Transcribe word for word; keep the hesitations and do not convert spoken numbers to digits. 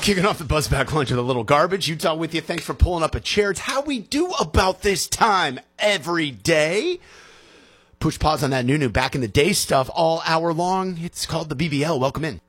Kicking off the Buzzback Lunch with a little garbage. Utah with you. Thanks for pulling up a chair. It's how we do about this time every day. Push pause on that new new back in the day stuff all hour long. It's called the B B L. Welcome in.